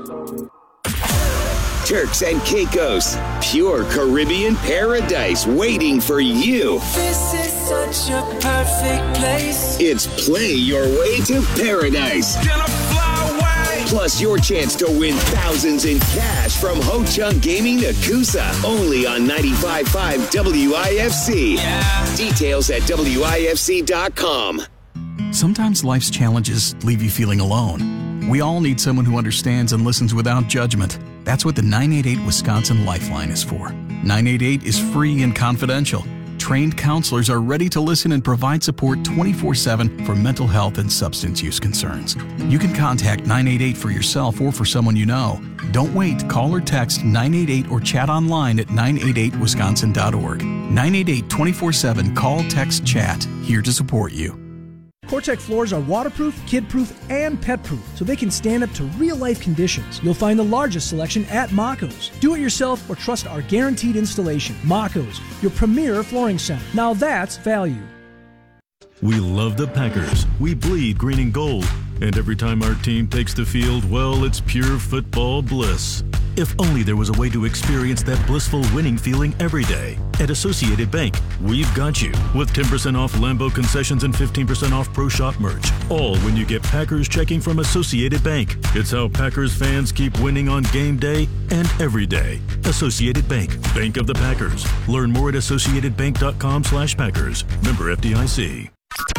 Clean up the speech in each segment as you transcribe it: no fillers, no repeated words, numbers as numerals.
Turks and Caicos, pure Caribbean paradise waiting for you. This is such a perfect place. It's Play Your Way to Paradise. Gonna fly away. Plus your chance to win thousands in cash from Ho Chunk Gaming Nakusa. Only on 95.5 WIFC. Yeah. Details at WIFC.com. Sometimes life's challenges leave you feeling alone. We all need someone who understands and listens without judgment. That's what the 988 Wisconsin Lifeline is for. 988 is free and confidential. Trained counselors are ready to listen and provide support 24/7 for mental health and substance use concerns. You can contact 988 for yourself or for someone you know. Don't wait. Call or text 988 or chat online at 988wisconsin.org. 988 24/7. Call, text, chat. Here to support you. CORTEC floors are waterproof, kid-proof, and pet-proof, so they can stand up to real-life conditions. You'll find the largest selection at Maco's. Do it yourself or trust our guaranteed installation. Maco's, your premier flooring center. Now that's value. We love the Packers. We bleed green and gold. And every time our team takes the field, well, it's pure football bliss. If only there was a way to experience that blissful winning feeling every day. At Associated Bank, we've got you with 10% off Lambeau concessions and 15% off Pro Shop merch. All when you get Packers checking from Associated Bank. It's how Packers fans keep winning on game day and every day. Associated Bank, Bank of the Packers. Learn more at associatedbank.com/Packers. Member FDIC.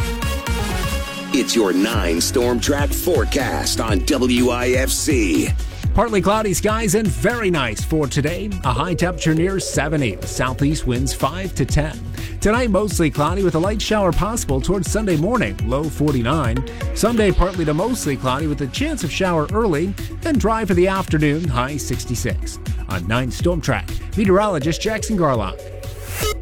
It's your 9 Storm Track forecast on WIFC. Partly cloudy skies and very nice for today. A high temperature near 70 with southeast winds 5 to 10. Tonight, mostly cloudy with a light shower possible towards Sunday morning, low 49. Sunday, partly to mostly cloudy with a chance of shower early, then dry for the afternoon, high 66. On 9 Storm Track, meteorologist Jackson Garlock.